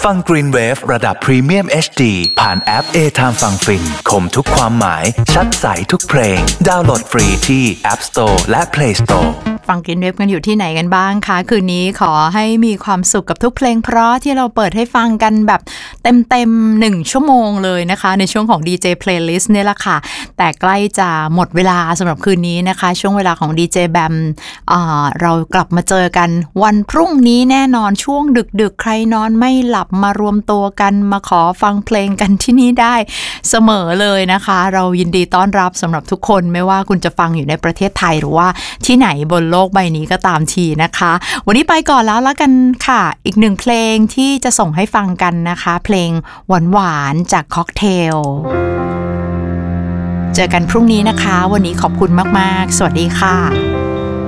ฟัง Green Wave ระดับ Premium HD ผ่านแอป A-Time ฟังฟินคมทุกความหมายชัดใสทุกเพลงดาวน์โหลดฟรีที่ App Store และ Play Store ฟังGreen Waveกันอยู่ที่ไหนกันบ้างคะคืนนี้ขอให้มีความสุขกับทุกเพลงเพราะที่เราเปิดให้ฟังกันแบบเต็มๆ1ชั่วโมงเลยนะคะในช่วงของ DJ Playlist เนี่ยแหละค่ะแต่ใกล้จะหมดเวลาสำหรับคืนนี้นะคะช่วงเวลาของ DJ Bam เรากลับมาเจอกันวันพรุ่งนี้แน่นอนช่วงดึกๆใครนอนไม่หลับมารวมตัวกันมาขอฟังเพลงกันที่นี่ได้เสมอเลยนะคะเรายินดีต้อนรับสำหรับทุกคนไม่ว่าคุณจะฟังอยู่ในประเทศไทยหรือว่าที่ไหนบนโลกใบนี้ก็ตามทีนะคะวันนี้ไปก่อนแล้วกันค่ะอีกหนึ่งเพลงที่จะส่งให้ฟังกันนะคะเพลงหวานๆจากค็อกเทลเจอกันพรุ่งนี้นะคะวันนี้ขอบคุณมากๆสวัสดีค่ะ